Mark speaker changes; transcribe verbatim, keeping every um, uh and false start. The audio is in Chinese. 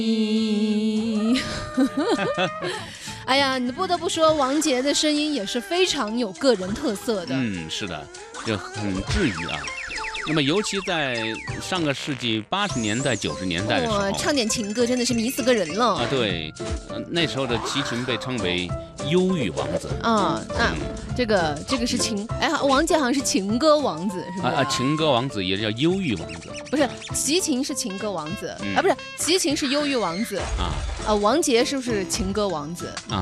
Speaker 1: 哎呀，你不得不说，王杰的声音也是非常有个人特色的。
Speaker 2: 嗯，是的，就很治愈啊。那么，尤其在上个世纪八十年代、九十年代的时候，
Speaker 1: 哦、唱点情歌真的是迷死个人了
Speaker 2: 啊！对，呃、那时候的齐秦被称为忧郁王子
Speaker 1: 啊。那、嗯、这个这个是情，哎，王杰好像是情歌王子，是不是？
Speaker 2: 啊啊，情歌王子也叫忧郁王子。
Speaker 1: 不是，齐秦是情歌王子、
Speaker 2: 嗯、
Speaker 1: 啊，不是，齐秦是忧郁王子
Speaker 2: 啊。
Speaker 1: 啊，王杰是不是情歌王子？
Speaker 2: 啊。